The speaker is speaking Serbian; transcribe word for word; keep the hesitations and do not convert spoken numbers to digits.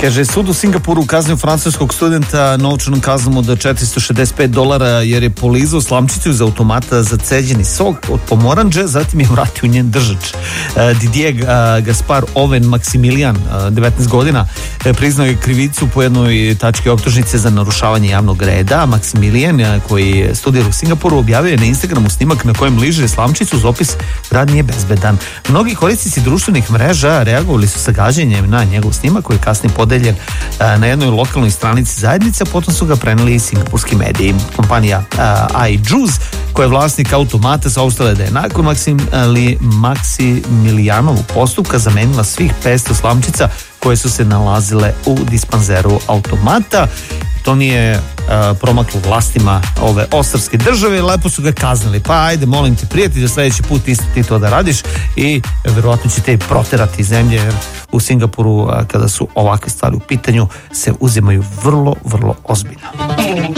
Kaže, sud u Singapuru kaznio francuskog studenta novčanom kaznom od četiristo šezdeset pet dolara jer je polizao slamčicu iz automata za ceđeni sok od pomoranđe, zatim je vratio njen držač. Didier Gaspar Owen Maximilian, devetnaest godina, priznao je krivicu po jednoj tački optužnice za narušavanje javnog reda. Maximilian, koji studira u Singapuru, objavio je na Instagramu snimak na kojem liže slamčicu uz opis grad nije bezbedan. Mnogi korisnici društvenih mreža reagovali su sa gađenjem na njegov snimak koji je kasnije podeljen na jednoj lokalnoj stranici zajednice, potom su ga preneli i singapurski mediji. Kompanija iJuice, koja je vlasnik automata, saopštila da je nakon Maksimili, Maksimilijanovog postupka zamenila svih petsto slamčica koje su se nalazile u dispanzeru automata. To nije uh, promaklo vlastima ove ostarske države, lepo su ga kaznili. Pa ajde, molim te, prijatelju, sledeći put isto ti to da radiš i verovatno će te proterati iz zemlje, jer u Singapuru uh, kada su ovakve stvari u pitanju se uzimaju vrlo, vrlo ozbiljno.